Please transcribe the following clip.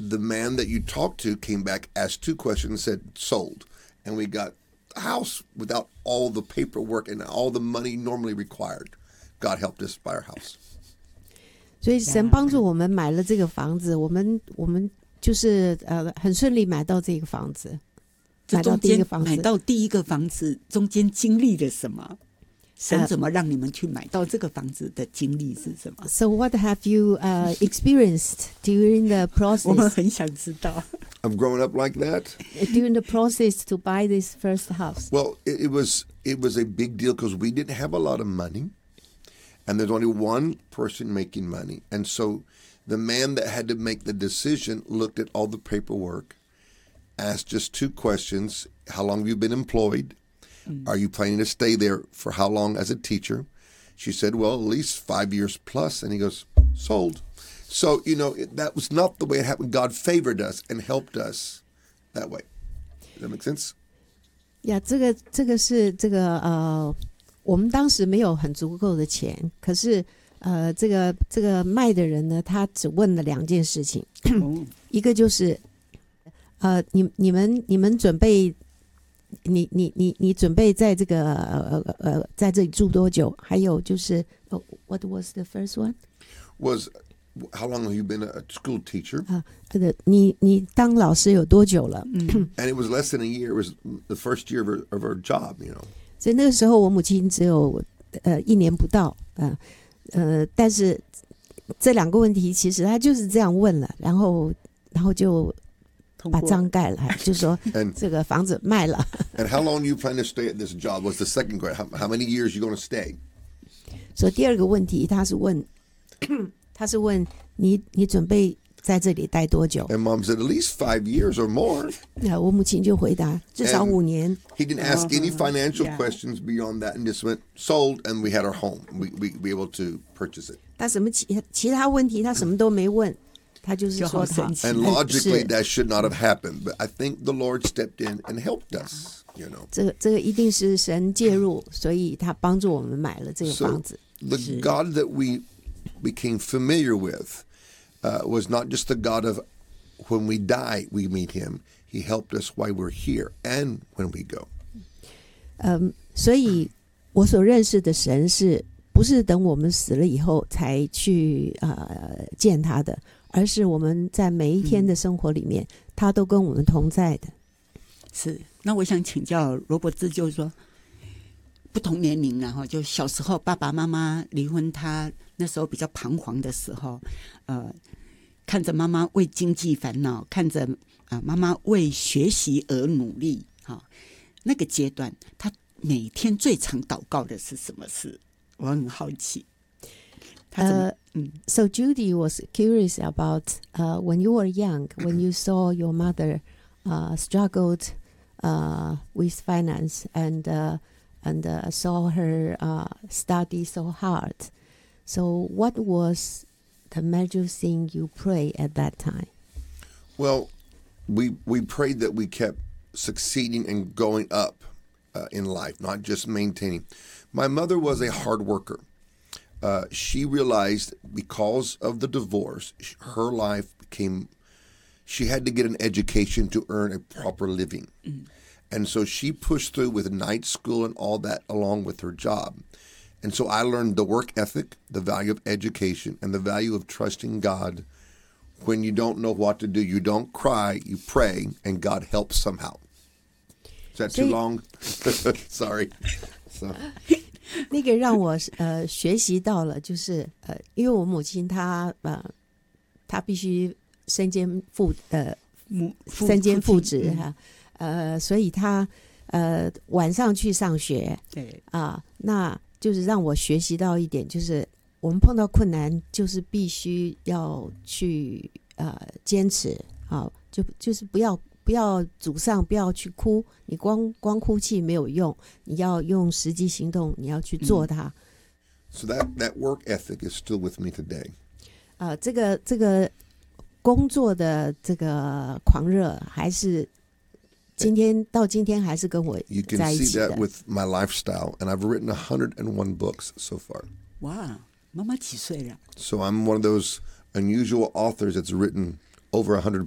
the man that you talked to came back, asked 2 questions, and said sold, and we got a house without all the paperwork and all the money normally required. God helped us buy our house. 所以神帮助我们买了这个房子，我们就是很顺利买到这个房子，买到第一个房子中间经历了什么？神怎么让你们去买到这个房子的经历是什么？ So what have you experienced during the process? 我们很想知道。 I've grown up like that. During the process to buy this first house. Well, it was a big deal because we didn't have a lot of money, and there's only one person making money, and so the man that had to make the decision looked at all the paperwork, asked just 2 questions: How long have you been employed? Are you planning to stay there for how long as a teacher? She said, well, at least 5 years plus. And he goes, sold. So, that was not the way it happened. God favored us and helped us that way. Does that make sense? Yeah, 这个是这个我们当时没有很足够的钱，可是这个卖的人呢，他只问了2件事情，一个就是你们准备。你准备在这个在这里住多久？还有就是what was the first one? Was how long have you been a school teacher? 你当老师有多久了 ？And it was less than a year. It was the first year of her job, 所以那个时候我母亲只有1年不到但是这2个问题其实他就是这样问了，然后就。把章盖了，就说这个房子卖了。 And how long do you plan to stay at this job? Was the second question. How many years are you going to stay? 所以第2个问题，他是问你准备在这里待多久 ？And mom said at least 5 years or more. 我母亲就回答至少5年。 He didn't ask any financial questions beyond that, and just went sold, and we had our home. We be able to purchase it. 他什么其他问题他什么都没问。他就是说他 And logically that should not have happened, but I think the Lord stepped in and helped us, 这个一定是神介入，所以他帮助我们买了这个房子。 So the God that we became familiar with was not just the God of when we die we meet him. He helped us while we're here and when we go. 所以我所认识的神是不是等我们死了以后才去见他的？而是我们在每一天的生活里面，他都跟我们同在的。 是，那我想请教罗伯兹，就是说，不同年龄然后就小时候爸爸妈妈离婚，他那时候比较彷徨的时候，看着妈妈为经济烦恼，看着妈妈为学习而努力，那个阶段，他每天最常祷告的是什么事？我很好奇。 So Judy was curious about when you were young, when you saw your mother struggled with finance and saw her study so hard. So what was the major thing you prayed at that time? Well, we prayed that we kept succeeding and going up in life, not just maintaining. My mother was a hard worker. She realized because of the divorce, her life she had to get an education to earn a proper living. And so she pushed through with night school and all that along with her job. And so I learned the work ethic, the value of education, and the value of trusting God. When you don't know what to do, you don't cry, you pray, and God helps somehow. Is that too long? Sorry. So. 那个让我学习到了，就是因为我母亲她必须身兼父职所以她晚上去上学， 对那就是让我学习到一点，就是我们碰到困难，就是必须要去坚持就是不要沮丧，不要去哭，你光哭泣没有用，你要用实际行动，你要去做它。 So that work ethic is still with me today. 这个工作的这个狂热还是到今天还是跟我在一起的。 You can see that with my lifestyle, and I've written 101 books so far. 哇，妈妈几岁了？ So I'm one of those unusual authors that's written over 100